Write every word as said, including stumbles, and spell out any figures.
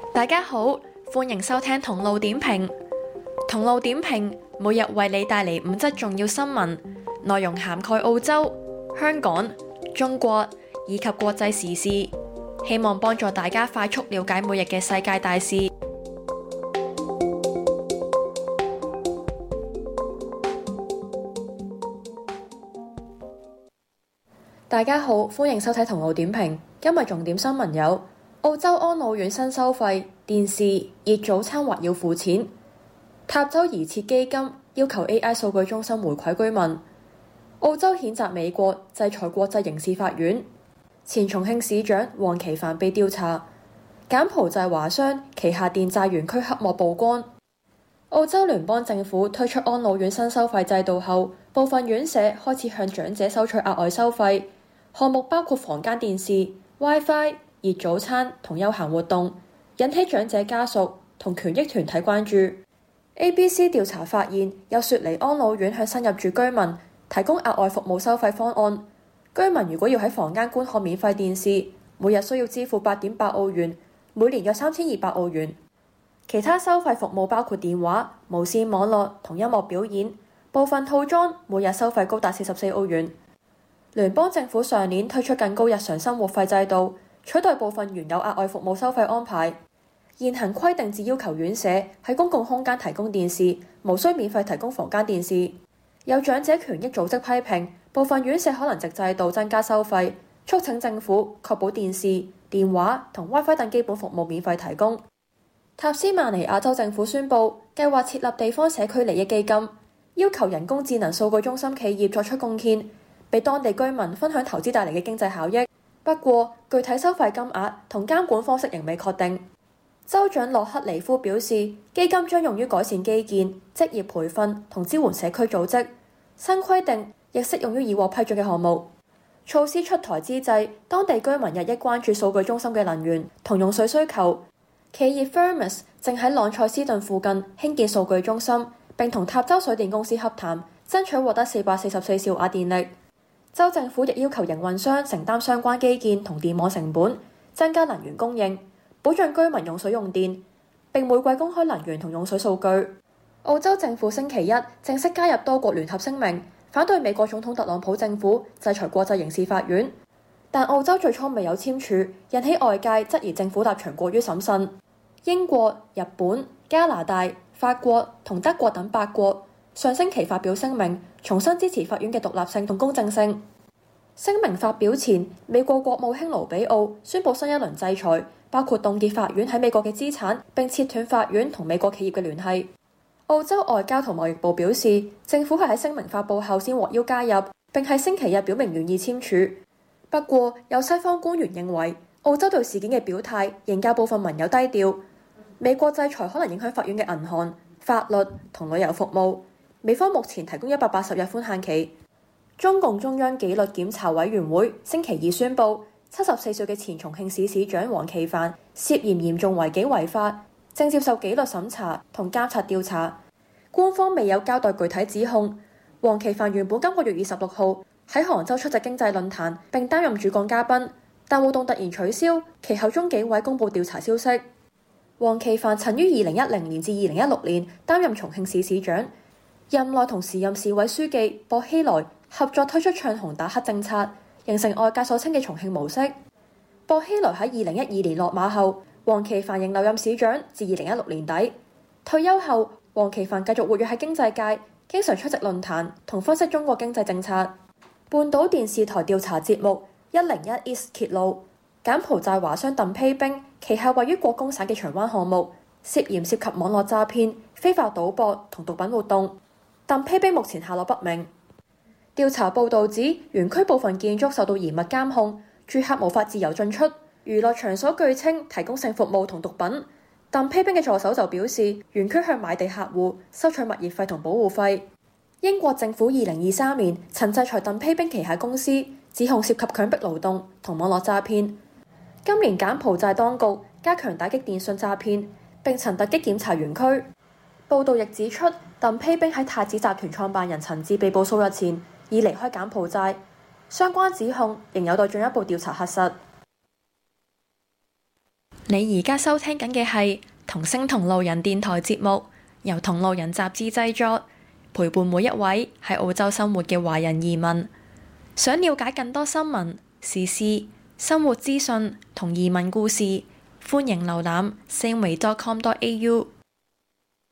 大家好，歡迎收聽同路點評。同路點評每日為你帶嚟五則重要新聞，內容涵蓋澳洲、香港、中國以及國際時事，希望幫助大家快速了解每日嘅世界大事。大家好，歡迎收睇同路點評。今日重點新聞有：澳洲安老院新收費，電視、熱早餐或要付錢；塔州擬設基金要求 A I 數據中心回饋居民；澳洲譴責美國制裁國際刑事法院；前重慶市長黃奇帆被調查；柬埔寨華商旗下電債園區黑幕曝光；澳洲聯邦政府推出安老院新收費制度後，部分院舍開始向長者收取額外收費，項目包括房間電視、WiFi、熱早餐同休閒活動，引起長者家屬同權益團體關注。A B C 調查發現，有雪梨安老院向新入住居民提供額外服務收費方案。居民如果要喺房間觀看免費電視，每日需要支付八點八澳元，每年約三千二百澳元。其他收費服務包括電話、無線網絡同音樂表演，部分套裝每日收費高達四十四澳元。聯邦政府上年推出更高日常生活費制度，取代部分原有額外服務收費安排。現行規定只要求院舍喺公共空間提供電視，無需免費提供房間電視。有長者權益組織批評，部分院舍可能藉制度增加收費，促請政府確保電視、電話同 WiFi 等基本服務免費提供。塔斯曼尼亞州政府宣布計劃設立地方社區利益基金，要求人工智能數據中心企業作出貢獻，俾當地居民分享投資帶嚟嘅經濟效益。不過，具體收費金額同監管方式仍未確定。州長洛克尼夫表示，基金將用於改善基建、職業培訓同支援社區組織。新規定亦適用於已獲批准嘅項目。措施出台之際，當地居民日益關注數據中心嘅能源同用水需求。企業 Firmus 正喺朗塞斯頓附近興建數據中心，並同塔州水電公司洽談，爭取獲得四百四十四兆瓦電力。州政府亦要求營運商承擔相關基建同電網成本，增加能源供應，保障居民用水用電，並每季公開能源同用水數據。澳洲政府星期一正式加入多國聯合聲明，反對美國總統特朗普政府制裁國際刑事法院。但澳洲最初未有簽署，引起外界質疑政府立場過於審慎。英國、日本、加拿大、法國同德國等八國上星期發表聲明，重新支持法院嘅獨立性同公正性。聲明發表前，美國國務卿盧比奧宣布新一輪制裁，包括凍結法院喺美國嘅資產，並切斷法院同美國企業嘅聯繫。澳洲外交同貿易部表示，政府係喺聲明發布後先獲邀加入，並喺星期日表明願意簽署。不過，有西方官員認為，澳洲對事件嘅表態仍較部分盟友低調。美國制裁可能影響法院嘅銀行、法律同旅遊服務。美方目前提供一百八十日寬限期。中共中央紀律檢查委員會星期二宣布，七十四歲嘅前重慶市市長黃奇帆涉嫌嚴重違紀違法，正接受紀律審查同監察調查。官方未有交代具體指控。黃奇帆原本今個月二十六號喺杭州出席經濟論壇並擔任主講嘉賓，但活動突然取消，其後中紀委公布調查消息。黃奇帆曾於二零一零年至二零一六年擔任重慶市市長，任內同時任市委書記薄熙來合作推出唱紅打黑政策，形成外界所稱嘅重慶模式。薄熙來喺二零一二年落馬後，黃奇帆仍留任市長至二零一六年底。退休後，黃奇帆繼續活躍喺經濟界，經常出席論壇同分析中國經濟政策。半島電視台調查節目一零一 East 揭露，柬埔寨華商鄧丕兵旗下位於國公省嘅長灣項目涉嫌涉及網絡詐騙、非法賭博同毒品活動。鄧丕兵目前下落不明。調查報導指，園區部分建築受到嚴密監控，住客無法自由進出。娛樂場所據稱提供性服務同毒品。鄧丕兵嘅助手就表示，園區向買地客戶收取物業費同保護費。英國政府二零二三年曾制裁鄧丕兵旗下公司，指控涉及強迫勞動同網絡詐騙。今年柬埔寨當局加強打擊電信詐騙，並曾突擊檢查園區。報道亦指出，鄧丕兵喺太子集團創辦人陳志被捕數日前已離開柬埔寨，相關指控仍有待進一步調查核實。 你而家收聽緊嘅係同聲同路人電台節目，由同路人雜誌製作，陪伴每一位喺澳洲生活嘅華人移民。想了解更多新聞、時事、生活資訊同移民故事，歡迎瀏覽 singway dot com dot a u。